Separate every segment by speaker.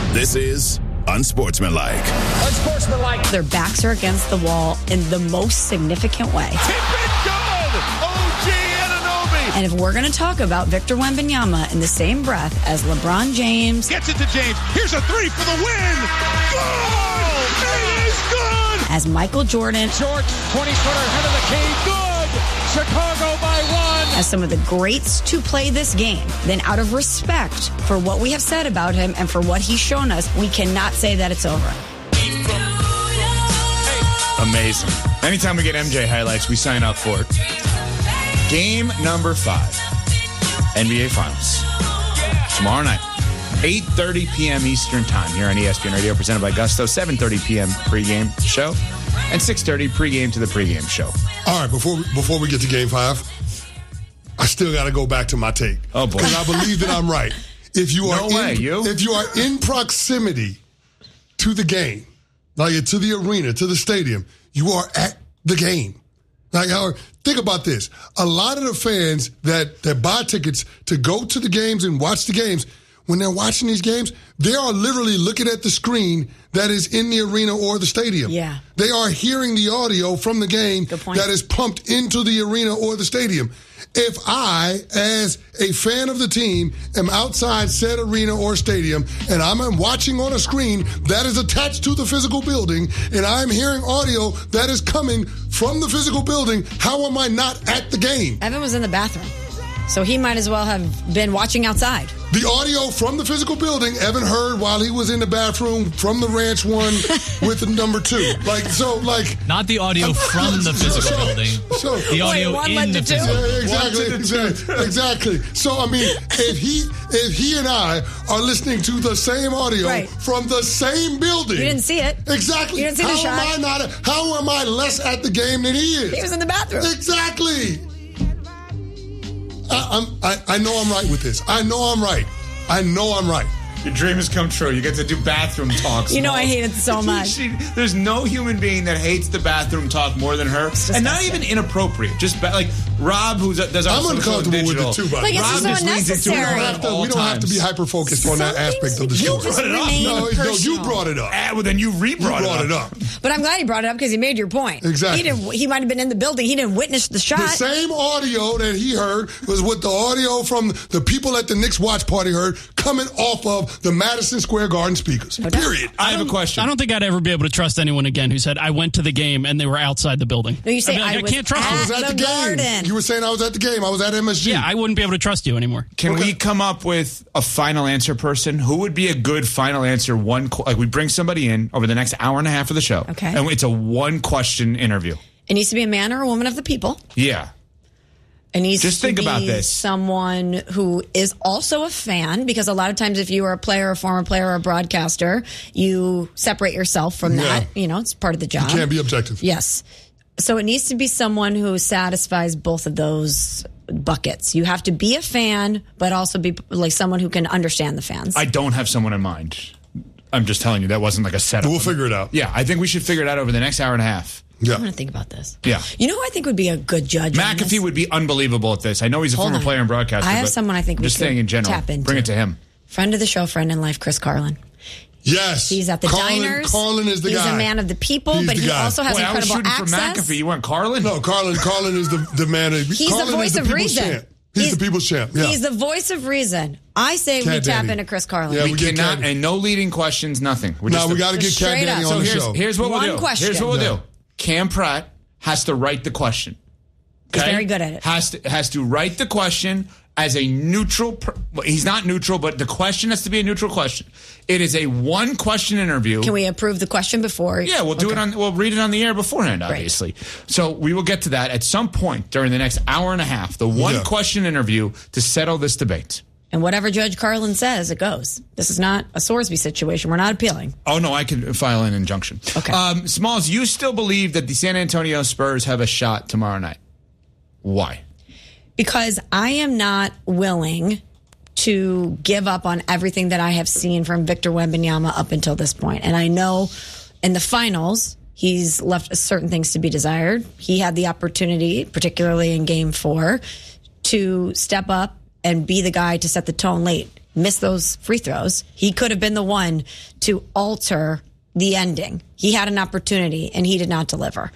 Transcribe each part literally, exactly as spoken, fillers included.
Speaker 1: This is Unsportsmanlike.
Speaker 2: Unsportsmanlike. Their backs are against the wall in the most significant way.
Speaker 3: Tip it good! O G Anunoby!
Speaker 2: And if we're going to talk about Victor Wembanyama in the same breath as LeBron James...
Speaker 3: Gets it to James. Here's a three for the win! Goal! It is good!
Speaker 2: As Michael Jordan...
Speaker 3: Short, twenty-footer, head of the key. Good! Chicago by one!
Speaker 2: As some of the greats to play this game, then out of respect for what we have said about him and for what he's shown us, we cannot say that it's over.
Speaker 4: Amazing. Anytime we get M J highlights, we sign up for it. Game number five. N B A Finals. Tomorrow night. eight thirty p.m. Eastern Time here on E S P N Radio, presented by Gusto. seven thirty p.m. pregame show. And six thirty pregame to the pregame show.
Speaker 5: All right, before, before we get to game five, I still got to go back to my take.
Speaker 4: Oh, boy.
Speaker 5: Because I believe that I'm right. If you are
Speaker 4: No way,
Speaker 5: in,
Speaker 4: you?
Speaker 5: If you are in proximity to the game, like to the arena, to the stadium, you are at the game. Like, think about this. A lot of the fans that, that buy tickets to go to the games and watch the games, when they're watching these games, they are literally looking at the screen that is in the arena or the stadium.
Speaker 2: Yeah.
Speaker 5: They are hearing the audio from the game that is pumped into the arena or the stadium. If I, as a fan of the team, am outside said arena or stadium, and I'm watching on a screen that is attached to the physical building, and I'm hearing audio that is coming from the physical building, how am I not at the game?
Speaker 2: Evan was in the bathroom, so he might as well have been watching outside.
Speaker 5: The audio from the physical building, Evan heard while he was in the bathroom from the ranch one with the number two. Like, so, like...
Speaker 6: Not the audio from the physical
Speaker 5: so,
Speaker 6: building.
Speaker 5: So,
Speaker 6: the audio
Speaker 2: Wait,
Speaker 6: in the physical building.
Speaker 5: Yeah, exactly, exactly, exactly. So, I mean, if he if he and I are listening to the same audio
Speaker 2: Right.
Speaker 5: from the same building...
Speaker 2: You didn't see it.
Speaker 5: Exactly.
Speaker 2: You didn't see
Speaker 5: how
Speaker 2: the shot.
Speaker 5: am I not? How am I less at the game than he is?
Speaker 2: He was in the bathroom.
Speaker 5: Exactly. I, I'm, I, I know I'm right with this. I know I'm right. I know I'm right.
Speaker 4: Your dream has come true. You get to do bathroom talks.
Speaker 2: You know I hate it so much.
Speaker 4: She, there's no human being that hates the bathroom talk more than her. And not even inappropriate. Just ba- like Rob, who does our
Speaker 5: I'm
Speaker 4: social
Speaker 5: uncomfortable with
Speaker 4: digital.
Speaker 5: it too, by
Speaker 2: Like,
Speaker 5: the way.
Speaker 2: it's
Speaker 4: Rob
Speaker 2: so
Speaker 4: just leans into it
Speaker 2: unnecessary.
Speaker 4: at
Speaker 5: We
Speaker 4: all
Speaker 5: don't have to
Speaker 4: times.
Speaker 5: be hyper-focused on that
Speaker 2: Some
Speaker 5: aspect of the
Speaker 2: things
Speaker 5: story.
Speaker 2: you just
Speaker 4: Brought it up.
Speaker 2: remain
Speaker 5: No, no, you
Speaker 2: personal.
Speaker 5: brought it up.
Speaker 4: Ah, well, then you
Speaker 5: You
Speaker 4: re-brought
Speaker 5: brought
Speaker 4: it
Speaker 5: it
Speaker 4: up.
Speaker 5: up.
Speaker 2: But I'm glad he brought it up because he made your point.
Speaker 5: Exactly.
Speaker 2: He didn't. He might have been in the building. He didn't witness the shot.
Speaker 5: The same audio that he heard was what the audio from the people at the Knicks watch party heard coming off of the Madison Square Garden speakers. Period.
Speaker 4: I have a question.
Speaker 6: I don't think I'd ever be able to trust anyone again who said, I went to the game and they were outside the building.
Speaker 2: No, you say
Speaker 6: I'd be like,
Speaker 2: I
Speaker 6: I,
Speaker 2: was
Speaker 6: can't trust
Speaker 2: at-
Speaker 5: I
Speaker 6: you.
Speaker 5: was at
Speaker 2: the
Speaker 5: the, game.
Speaker 2: Garden.
Speaker 5: You were saying I was at the game. I was at M S G.
Speaker 6: Yeah, I wouldn't be able to trust you anymore.
Speaker 4: Can we come up with a final answer person? Who would be a good final answer? One, qu- like we bring somebody in over the next hour and a half of the show.
Speaker 2: Okay.
Speaker 4: And it's a one question interview.
Speaker 2: It needs to be a man or a woman of the people.
Speaker 4: Yeah.
Speaker 2: It needs
Speaker 4: Just
Speaker 2: to
Speaker 4: think
Speaker 2: be
Speaker 4: about this.
Speaker 2: someone who is also a fan, because a lot of times if you are a player, a former player, or a broadcaster, you separate yourself from
Speaker 5: Yeah.
Speaker 2: that. You know, it's part of the job.
Speaker 5: You can't be objective.
Speaker 2: Yes. So it needs to be someone who satisfies both of those buckets. You have to be a fan, but also be like someone who can understand the fans.
Speaker 4: I don't have someone in mind. I'm just telling you, that wasn't like a setup.
Speaker 5: We'll figure it out.
Speaker 4: Yeah, I think we should figure it out over the next hour and a half.
Speaker 5: Yeah.
Speaker 2: I'm going to think about this.
Speaker 4: Yeah.
Speaker 2: You know who I think would be a good judge on this?
Speaker 4: McAfee would be unbelievable at this. I know he's a
Speaker 2: Hold
Speaker 4: former
Speaker 2: on.
Speaker 4: player and broadcaster.
Speaker 2: I have
Speaker 4: but
Speaker 2: someone I think we
Speaker 4: just
Speaker 2: could
Speaker 4: saying in general.
Speaker 2: tap into.
Speaker 4: Bring it to him.
Speaker 2: Friend of the show, friend in life, Chris Carlin.
Speaker 5: Yes.
Speaker 2: He's at the
Speaker 5: Carlin,
Speaker 2: diners.
Speaker 5: Carlin is the
Speaker 2: He's
Speaker 5: guy.
Speaker 2: a man of the people,
Speaker 5: He's
Speaker 2: but
Speaker 5: the
Speaker 2: he
Speaker 5: guy.
Speaker 2: also has
Speaker 4: Boy, I was
Speaker 2: incredible
Speaker 4: shooting
Speaker 2: access.
Speaker 4: for McAfee. You weren't Carlin?
Speaker 5: No, Carlin. Carlin is the, the man. Of,
Speaker 2: He's
Speaker 5: Carlin
Speaker 2: the voice
Speaker 5: is the
Speaker 2: of
Speaker 5: people's
Speaker 2: reason.
Speaker 5: champ. He's, the people's champ. Yeah.
Speaker 2: He's the voice of reason. I say
Speaker 5: Cat
Speaker 2: we tap
Speaker 5: Daddy.
Speaker 2: into Chris Carlin.
Speaker 5: Yeah,
Speaker 4: we
Speaker 5: we get
Speaker 4: cannot,
Speaker 5: Cat-
Speaker 4: and no leading questions, nothing. We're
Speaker 5: no,
Speaker 4: just
Speaker 5: we
Speaker 4: a-
Speaker 5: got to get Cat
Speaker 2: Straight
Speaker 5: Daddy
Speaker 2: up.
Speaker 5: on
Speaker 4: So
Speaker 5: the
Speaker 4: here's,
Speaker 5: show.
Speaker 4: here's what
Speaker 2: One
Speaker 4: we'll do.
Speaker 2: question.
Speaker 4: Here's what we'll
Speaker 5: Yeah.
Speaker 4: do. Cam Pratt has to write the question.
Speaker 2: He's very good at it.
Speaker 4: Has to has to write the question as a neutral. Per, well, he's not neutral, but the question has to be a neutral question. It is a one question interview.
Speaker 2: Can we approve the question before?
Speaker 4: Yeah, we'll do
Speaker 2: Okay.
Speaker 4: it on. We'll read it on the air beforehand,
Speaker 2: Great.
Speaker 4: obviously. So we will get to that at some point during the next hour and a half. The one
Speaker 5: Yeah.
Speaker 4: question interview to settle this debate.
Speaker 2: And whatever Judge Carlin says, it goes. This is not a Sorsby situation. We're not appealing.
Speaker 4: Oh, no, I can file an injunction.
Speaker 2: Okay.
Speaker 4: Um, Smalls, you still believe that the San Antonio Spurs have a shot tomorrow night. Why?
Speaker 2: Because I am not willing to give up on everything that I have seen from Victor Wembanyama up until this point. And I know in the finals, he's left certain things to be desired. He had the opportunity, particularly in game four, to step up and be the guy to set the tone late. missed those free throws, he could have been the one to alter the ending. He had an opportunity, and he did not deliver.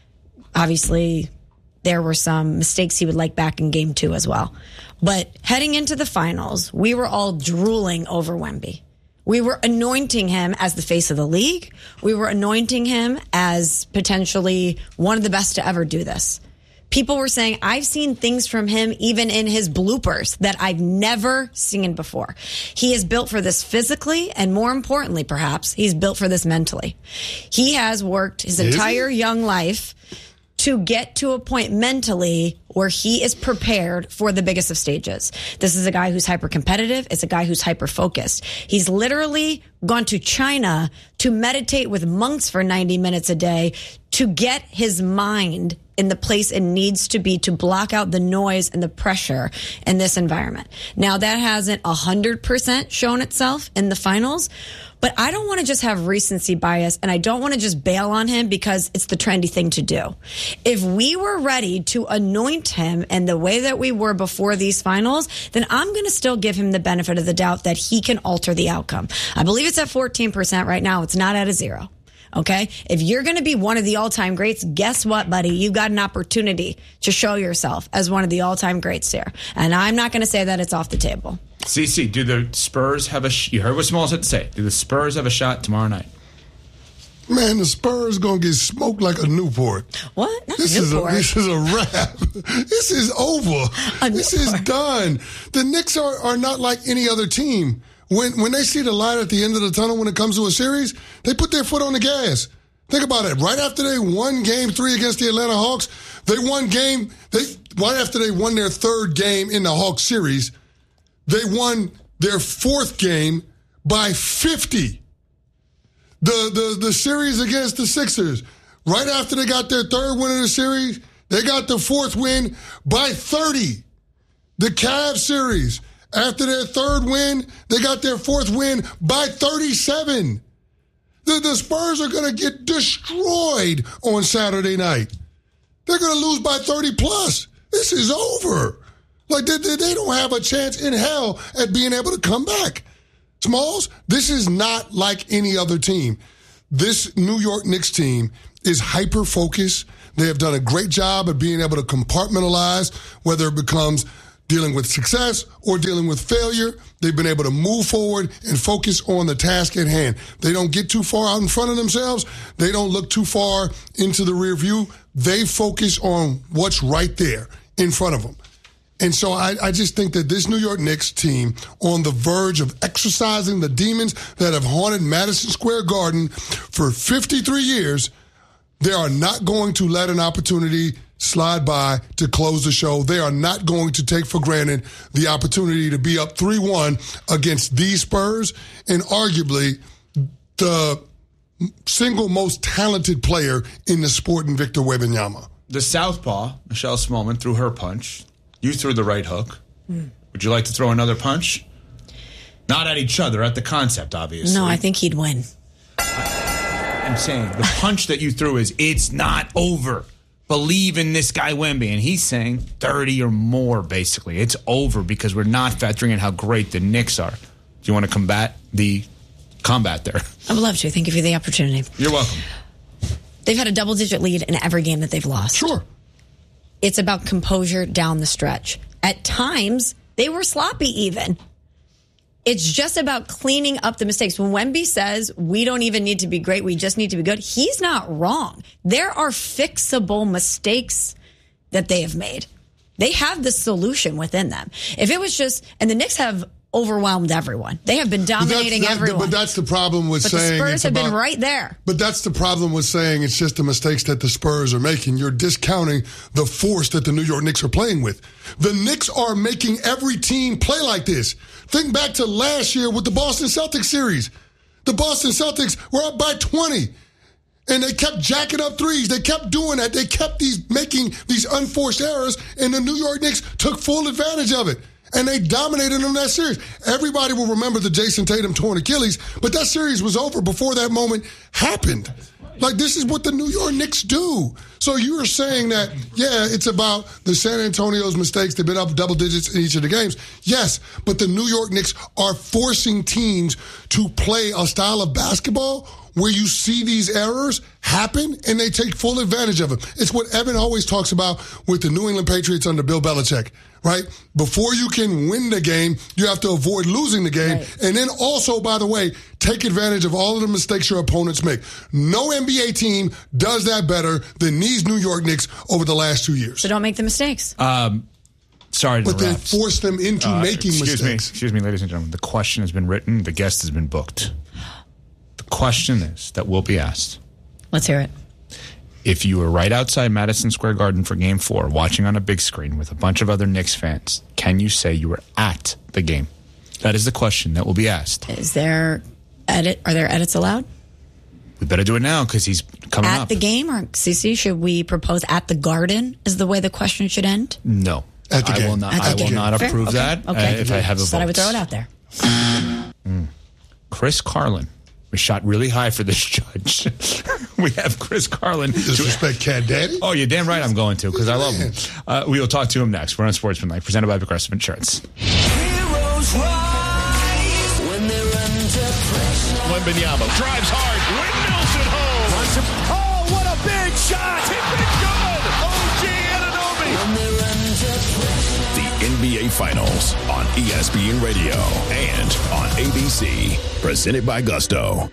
Speaker 2: Obviously, there were some mistakes he would like back in game two as well. But heading into the finals, we were all drooling over Wemby. We were anointing him as the face of the league. We were anointing him as potentially one of the best to ever do this. People were saying, I've seen things from him even in his bloopers that I've never seen before. He is built for this physically, and more importantly, perhaps, he's built for this mentally. He has worked his is entire he? young life to get to a point mentally where he is prepared for the biggest of stages. This is a guy who's hyper competitive. It's a guy who's hyper focused. He's literally gone to China to meditate with monks for ninety minutes a day to get his mind in the place it needs to be to block out the noise and the pressure in this environment. Now, that hasn't one hundred percent shown itself in the finals, but I don't want to just have recency bias, and I don't want to just bail on him because it's the trendy thing to do. If we were ready to anoint him in the way that we were before these finals, then I'm going to still give him the benefit of the doubt that he can alter the outcome. I believe it's at fourteen percent right now. It's not at a zero. Okay? If you're going to be one of the all-time greats, guess what, buddy? You got an opportunity to show yourself as one of the all-time greats here. And I'm not going to say that it's off the table.
Speaker 4: C C, do the Spurs have a sh- you heard what Smalls had to say. Do the Spurs have a shot tomorrow night?
Speaker 5: Man, the Spurs going to get smoked like a Newport.
Speaker 2: What? Not
Speaker 5: this
Speaker 2: Newport.
Speaker 5: Is a, this is a wrap. This is over.
Speaker 2: A
Speaker 5: this
Speaker 2: Newport.
Speaker 5: is done. The Knicks are, are not like any other team. When when they see the light at the end of the tunnel when it comes to a series, they put their foot on the gas. Think about it. Right after they won game three against the Atlanta Hawks, they won game, they right after they won their third game in the Hawks series, they won their fourth game by fifty. The, the, the series against the Sixers, right after they got their third win of the series, they got the fourth win by thirty. The Cavs series, after their third win, they got their fourth win by thirty-seven. The, the Spurs are going to get destroyed on Saturday night. They're going to lose by thirty plus. This is over. Like, they, they, they don't have a chance in hell at being able to come back. Smalls, this is not like any other team. This New York Knicks team is hyper-focused. They have done a great job at being able to compartmentalize, whether it becomes dealing with success or dealing with failure. They've been able to move forward and focus on the task at hand. They don't get too far out in front of themselves. They don't look too far into the rear view. They focus on what's right there in front of them. And so I, I just think that this New York Knicks team, on the verge of exercising the demons that have haunted Madison Square Garden for fifty-three years, they are not going to let an opportunity slide by to close the show. They are not going to take for granted the opportunity to be up three one against these Spurs and arguably the single most talented player in the sport in Victor Wembanyama.
Speaker 4: The southpaw, Michelle Smallman, threw her punch. You threw the right hook. Mm. Would you like to throw another punch? Not at each other, at the concept, obviously.
Speaker 2: No, I think he'd win.
Speaker 4: I'm saying the punch that you threw is, it's not over. Believe in this guy Wemby. And he's saying thirty or more, basically. It's over because we're not factoring in how great the Knicks are. Do you want to combat the combat there?
Speaker 2: I would love to. Thank you for the opportunity.
Speaker 4: You're welcome.
Speaker 2: They've had a double-digit lead in every game that they've lost.
Speaker 5: Sure.
Speaker 2: It's about composure down the stretch. At times, they were sloppy even. It's just about cleaning up the mistakes. When Wemby says, we don't even need to be great, we just need to be good, he's not wrong. There are fixable mistakes that they have made. They have the solution within them. If it was just, and the Knicks have overwhelmed everyone. They have been dominating
Speaker 5: but that,
Speaker 2: everyone.
Speaker 5: But that's the problem with
Speaker 2: but
Speaker 5: saying...
Speaker 2: the Spurs have
Speaker 5: about,
Speaker 2: been right there.
Speaker 5: But that's the problem with saying it's just the mistakes that the Spurs are making. You're discounting the force that the New York Knicks are playing with. The Knicks are making every team play like this. Think back to last year with the Boston Celtics series. The Boston Celtics were up by twenty. And they kept jacking up threes. They kept doing that. They kept these making these unforced errors, and the New York Knicks took full advantage of it. And they dominated in that series. Everybody will remember the Jason Tatum torn Achilles, but that series was over before that moment happened. Like, this is what the New York Knicks do. So you are saying that, yeah, it's about the San Antonio's mistakes. They've been up double digits in each of the games. Yes, but the New York Knicks are forcing teams to play a style of basketball where you see these errors happen and they take full advantage of them. It's what Evan always talks about with the New England Patriots under Bill Belichick, right? Before you can win the game, you have to avoid losing the game. Right. And then also, by the way, take advantage of all of the mistakes your opponents make. No N B A team does that better than these New York Knicks over the last two years.
Speaker 2: So don't make the mistakes.
Speaker 4: Um, sorry to
Speaker 5: But they force them into
Speaker 4: uh,
Speaker 5: making
Speaker 4: excuse
Speaker 5: mistakes.
Speaker 4: Me, excuse me, ladies and gentlemen. The question has been written. The guest has been booked. The question is that will be asked.
Speaker 2: Let's hear it.
Speaker 4: If you were right outside Madison Square Garden for Game Four, watching on a big screen with a bunch of other Knicks fans, can you say you were at the game? That is the question that will be asked.
Speaker 2: Is there edit? Are there edits allowed?
Speaker 4: We better do it now because he's coming
Speaker 2: at
Speaker 4: up.
Speaker 2: At the game, or Cece, should we propose at the Garden? Is the way the question should end?
Speaker 4: No,
Speaker 5: at the
Speaker 4: I
Speaker 5: game.
Speaker 4: will not.
Speaker 2: At the
Speaker 4: I will
Speaker 2: game.
Speaker 4: not
Speaker 2: Fair?
Speaker 4: approve
Speaker 2: okay.
Speaker 4: that.
Speaker 2: Okay.
Speaker 4: Uh, if I have a
Speaker 2: Just
Speaker 4: vote.
Speaker 2: thought I would throw it out there.
Speaker 4: Mm. Chris Carlin. We shot really high for this judge. We have Chris Carlin.
Speaker 5: Disrespect Cat Daddy?
Speaker 4: Oh, you're damn right I'm going to, because I love him. Uh, we will talk to him next. We're on Sportsmanlike, presented by Progressive Insurance.
Speaker 7: Heroes rise when they're under pressure.
Speaker 3: Wembanyama drives hard, windmills it home. Oh, what a big shot! It's been good! O G Anunoby!
Speaker 7: When they're under pressure.
Speaker 1: The N B A Finals on E S P N Radio and on A B C. Presented by Gusto.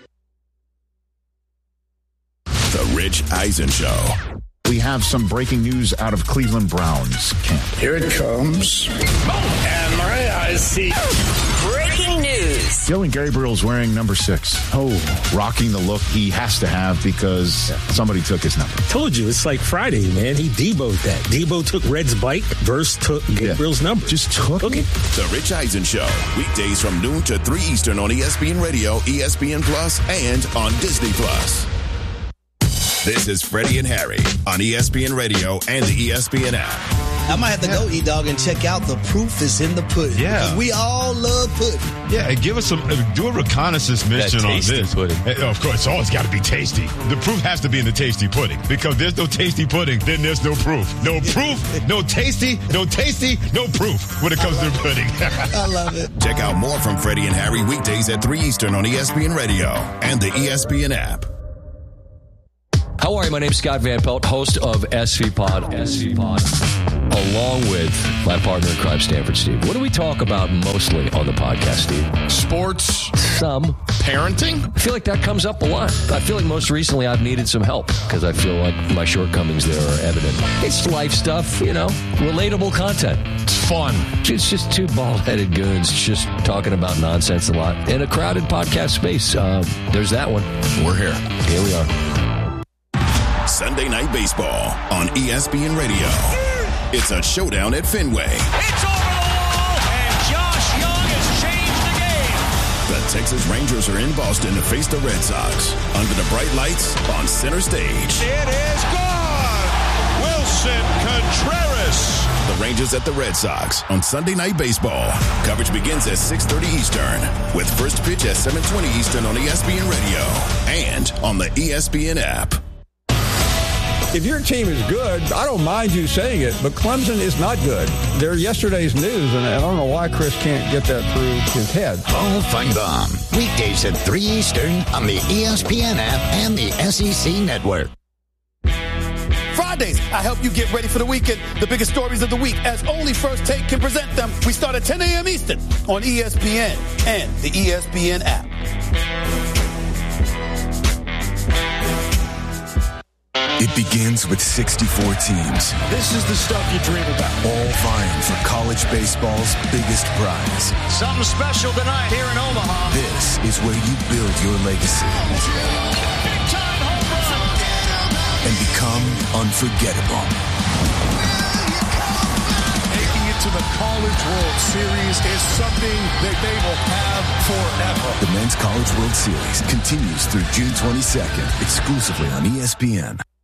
Speaker 1: The Rich Eisen Show.
Speaker 8: We have some breaking news out of Cleveland Browns camp.
Speaker 9: Here it comes. Oh, and my eyes see.
Speaker 7: Breaking news.
Speaker 8: Dylan Gabriel's wearing number six. Oh, rocking the look he has to have because somebody took his number.
Speaker 10: Told you, it's like Friday, man. He Debo'd that. Debo took Red's bike. Verse took Gabriel's yeah. number.
Speaker 8: Just took
Speaker 10: okay.
Speaker 8: it.
Speaker 1: The Rich Eisen Show. Weekdays from noon to three Eastern on E S P N Radio, E S P N Plus, and on Disney Plus. This is Freddie and Harry on E S P N Radio and the E S P N app.
Speaker 11: I might have to go, E-Dog, and check out The Proof is in the Pudding.
Speaker 12: Yeah.
Speaker 11: Because we all love pudding.
Speaker 12: Yeah, and give us some, uh, do a reconnaissance mission
Speaker 13: that
Speaker 12: on this.
Speaker 13: Pudding.
Speaker 12: Uh, of course, it's always got to be tasty. The proof has to be in the tasty pudding. Because there's no tasty pudding, then there's no proof. No proof, no tasty, no tasty, no proof when it comes to pudding.
Speaker 11: I love it.
Speaker 1: Check out more from Freddie and Harry weekdays at three Eastern on E S P N Radio and the E S P N app.
Speaker 14: How are you? My name's Scott Van Pelt, host of S V Pod, S V Pod, along with my partner in crime, Stanford Steve. What do we talk about mostly on the podcast, Steve?
Speaker 13: Sports.
Speaker 14: Some.
Speaker 13: Parenting.
Speaker 14: I feel like that comes up a lot. I feel like most recently I've needed some help because I feel like my shortcomings there are evident. It's life stuff, you know, relatable content.
Speaker 13: It's fun.
Speaker 14: It's just two bald-headed goons just talking about nonsense a lot in a crowded podcast space. Uh, there's that one.
Speaker 13: We're here.
Speaker 14: Here we are.
Speaker 1: Sunday Night Baseball on E S P N Radio. It's a showdown at Fenway.
Speaker 3: It's over the wall, and Josh Young has changed the game.
Speaker 1: The Texas Rangers are in Boston to face the Red Sox under the bright lights on center stage.
Speaker 3: It is gone. Wilson Contreras.
Speaker 1: The Rangers at the Red Sox on Sunday Night Baseball. Coverage begins at six thirty Eastern with first pitch at seven twenty Eastern on E S P N Radio and on the E S P N app.
Speaker 15: If your team is good, I don't mind you saying it, but Clemson is not good. They're yesterday's news, and I don't know why Chris can't get that through his head.
Speaker 16: Paul Feinbaum, weekdays at three Eastern on the E S P N app and the S E C Network.
Speaker 11: Fridays, I help you get ready for the weekend. The biggest stories of the week, as only First Take can present them. We start at ten a.m. Eastern on E S P N and the E S P N app.
Speaker 1: It begins with sixty-four teams.
Speaker 3: This is the stuff you dream about.
Speaker 1: All vying for college baseball's biggest prize.
Speaker 3: Something special tonight here in Omaha.
Speaker 1: This is where you build your legacy.
Speaker 3: Big time home run.
Speaker 1: And become unforgettable.
Speaker 3: Making it to the College World Series is something that they will have forever.
Speaker 1: The Men's College World Series continues through June twenty-second, exclusively on E S P N.